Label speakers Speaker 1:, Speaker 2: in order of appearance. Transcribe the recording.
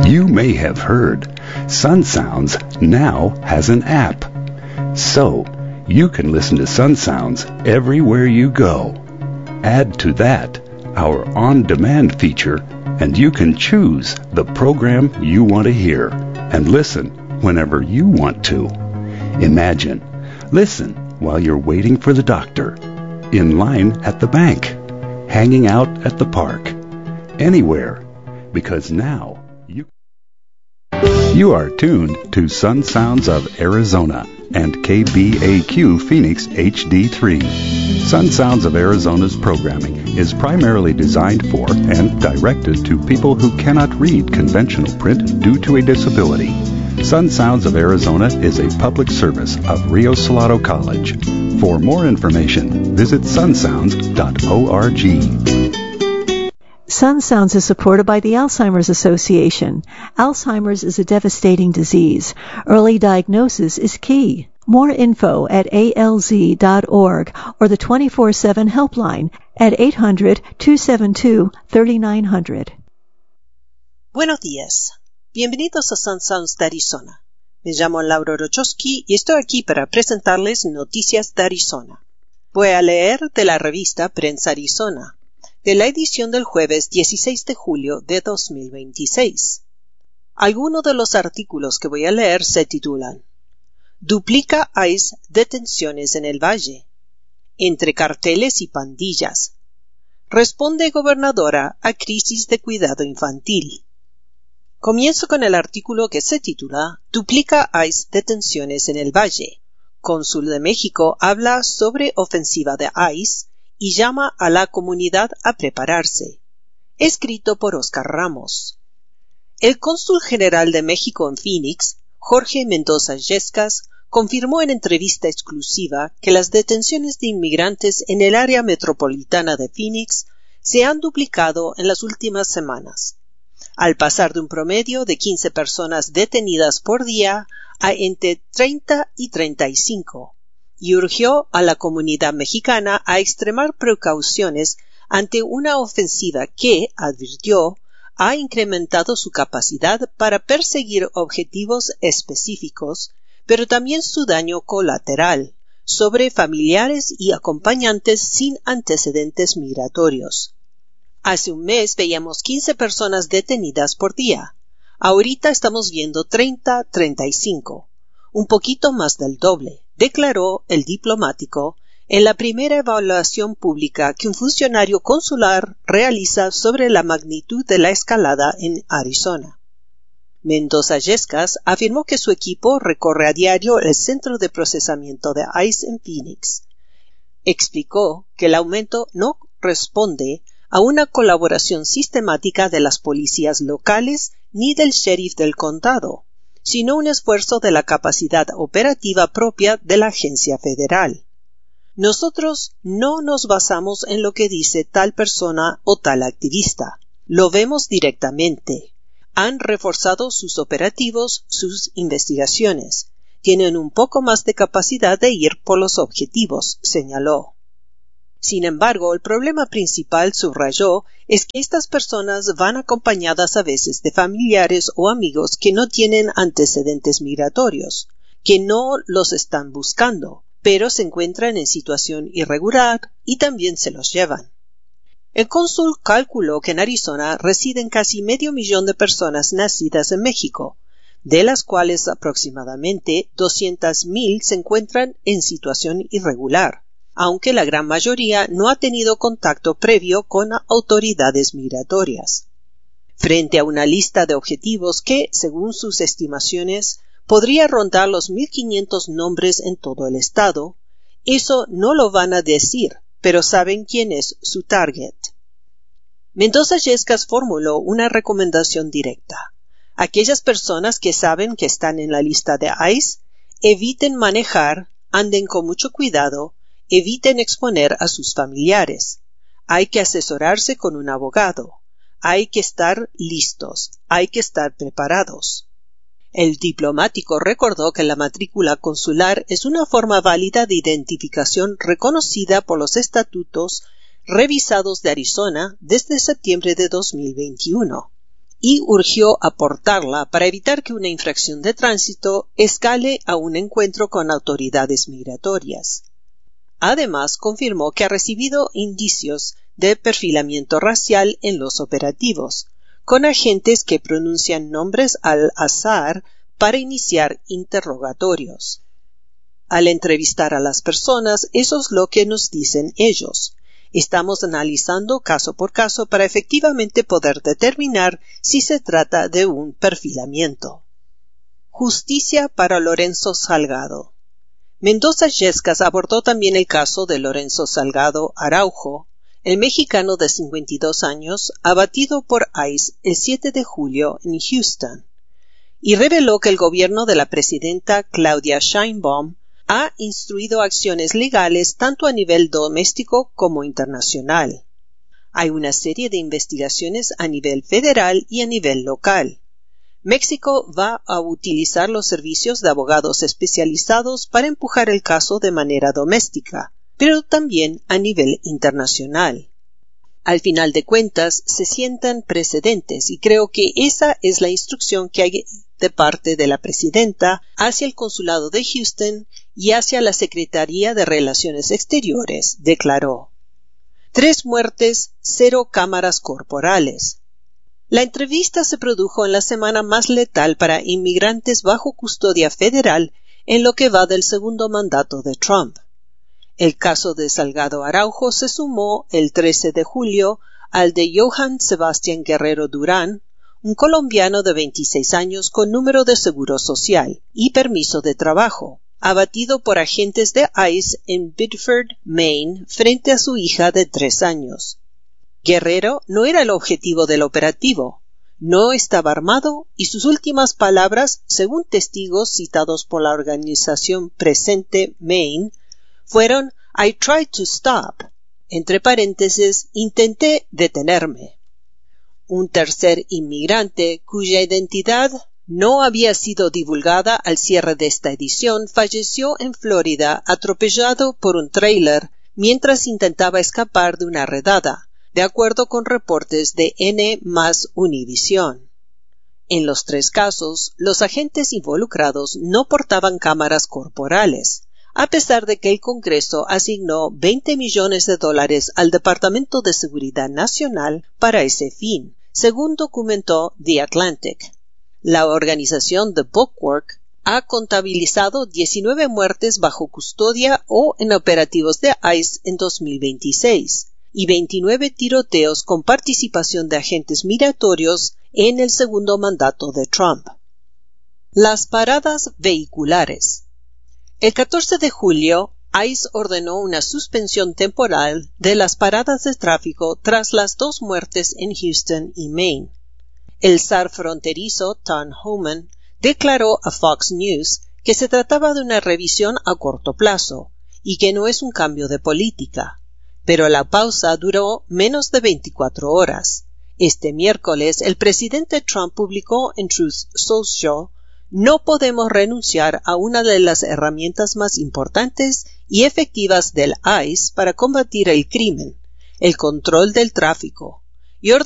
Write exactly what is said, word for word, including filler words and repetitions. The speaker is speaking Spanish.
Speaker 1: You may have heard Sun Sounds now has an app. So, you can listen to Sun Sounds everywhere you go. Add to that our on-demand feature, and you can choose the program you want to hear and listen whenever you want to. Imagine, listen while you're waiting for the doctor, in line at the bank, hanging out at the park, anywhere, because now you you are tuned to Sun Sounds of Arizona and K B A Q Phoenix H D three. Sun Sounds of Arizona's programming is primarily designed for and directed to people who cannot read conventional print due to a disability. Sun Sounds of Arizona is a public service of Rio Salado College. For more information, visit sun sounds dot org.
Speaker 2: Sun Sounds is supported by the Alzheimer's Association. Alzheimer's is a devastating disease. Early diagnosis is key. More info at A L Z dot org or the twenty-four seven helpline at eight hundred, two seven two, three nine zero zero.
Speaker 3: Buenos días. Bienvenidos a Sun Sounds de Arizona. Me llamo Laura Orochowski y estoy aquí para presentarles noticias de Arizona. Voy a leer de la revista Prensa Arizona, de la edición del jueves dieciséis de julio de dos mil veintiséis. Algunos de los artículos que voy a leer se titulan: Duplica ICE detenciones en el Valle, entre carteles y pandillas. Responde gobernadora a crisis de cuidado infantil. Comienzo con el artículo que se titula Duplica ICE detenciones en el Valle. Cónsul de México habla sobre ofensiva de ICE y llama a la comunidad a prepararse. Escrito por Oscar Ramos. El cónsul general de México en Phoenix, Jorge Mendoza Yescas, confirmó en entrevista exclusiva que las detenciones de inmigrantes en el área metropolitana de Phoenix se han duplicado en las últimas semanas, al pasar de un promedio de quince personas detenidas por día a entre treinta y treinta y cinco. Y urgió a la comunidad mexicana a extremar precauciones ante una ofensiva que, advirtió, ha incrementado su capacidad para perseguir objetivos específicos, pero también su daño colateral sobre familiares y acompañantes sin antecedentes migratorios. Hace un mes veíamos quince personas detenidas por día. Ahorita estamos viendo treinta a treinta y cinco, un poquito más del doble, declaró el diplomático en la primera evaluación pública que un funcionario consular realiza sobre la magnitud de la escalada en Arizona. Mendoza Yescas afirmó que su equipo recorre a diario el centro de procesamiento de ICE en Phoenix. Explicó que el aumento no responde a una colaboración sistemática de las policías locales ni del sheriff del condado, sino un esfuerzo de la capacidad operativa propia de la agencia federal. Nosotros no nos basamos en lo que dice tal persona o tal activista. Lo vemos directamente. Han reforzado sus operativos, sus investigaciones. Tienen un poco más de capacidad de ir por los objetivos, señaló. Sin embargo, el problema principal, subrayó, es que estas personas van acompañadas a veces de familiares o amigos que no tienen antecedentes migratorios, que no los están buscando, pero se encuentran en situación irregular y también se los llevan. El cónsul calculó que en Arizona residen casi medio millón de personas nacidas en México, de las cuales aproximadamente doscientas mil se encuentran en situación irregular, aunque la gran mayoría no ha tenido contacto previo con autoridades migratorias. Frente a una lista de objetivos que, según sus estimaciones, podría rondar los mil quinientos nombres en todo el estado, eso no lo van a decir, pero saben quién es su target. Mendoza Yescas formuló una recomendación directa. Aquellas personas que saben que están en la lista de ICE, eviten manejar, anden con mucho cuidado, eviten exponer a sus familiares. Hay que asesorarse con un abogado. Hay que estar listos. Hay que estar preparados. El diplomático recordó que la matrícula consular es una forma válida de identificación reconocida por los estatutos revisados de Arizona desde septiembre de dos mil veintiuno y urgió aportarla para evitar que una infracción de tránsito escale a un encuentro con autoridades migratorias. Además, confirmó que ha recibido indicios de perfilamiento racial en los operativos, con agentes que pronuncian nombres al azar para iniciar interrogatorios. Al entrevistar a las personas, eso es lo que nos dicen ellos. Estamos analizando caso por caso para efectivamente poder determinar si se trata de un perfilamiento. Justicia para Lorenzo Salgado. Mendoza Yescas abordó también el caso de Lorenzo Salgado Araujo, el mexicano de cincuenta y dos años, abatido por ICE el siete de julio en Houston, y reveló que el gobierno de la presidenta Claudia Sheinbaum ha instruido acciones legales tanto a nivel doméstico como internacional. Hay una serie de investigaciones a nivel federal y a nivel local. México va a utilizar los servicios de abogados especializados para empujar el caso de manera doméstica, pero también a nivel internacional. Al final de cuentas, se sientan precedentes y creo que esa es la instrucción que hay de parte de la presidenta hacia el consulado de Houston y hacia la Secretaría de Relaciones Exteriores, declaró. Tres muertes, cero cámaras corporales. La entrevista se produjo en la semana más letal para inmigrantes bajo custodia federal en lo que va del segundo mandato de Trump. El caso de Salgado Araujo se sumó el trece de julio al de Johann Sebastián Guerrero Durán, un colombiano de veintiséis años con número de seguro social y permiso de trabajo, abatido por agentes de ICE en Biddeford, Maine, frente a su hija de tres años. Guerrero no era el objetivo del operativo, no estaba armado y sus últimas palabras, según testigos citados por la organización Presente Maine, fueron I tried to stop, entre paréntesis, intenté detenerme. Un tercer inmigrante, cuya identidad no había sido divulgada al cierre de esta edición, falleció en Florida atropellado por un tráiler mientras intentaba escapar de una redada, de acuerdo con reportes de N más Univision. En los tres casos, los agentes involucrados no portaban cámaras corporales, a pesar de que el Congreso asignó veinte millones de dólares al Departamento de Seguridad Nacional para ese fin, según documentó The Atlantic. La organización The Bookwork ha contabilizado diecinueve muertes bajo custodia o en operativos de ICE en dos mil veintiséis y veintinueve tiroteos con participación de agentes migratorios en el segundo mandato de Trump. Las paradas vehiculares. El catorce de julio, ICE ordenó una suspensión temporal de las paradas de tráfico tras las dos muertes en Houston y Maine. El zar fronterizo Tom Homan declaró a Fox News que se trataba de una revisión a corto plazo y que no es un cambio de política, pero la pausa duró menos de veinticuatro horas. Este miércoles, el presidente Trump publicó en Truth Social: no podemos renunciar a una de las herramientas más importantes y efectivas del ICE para combatir el crimen, el control del tráfico, y ordenó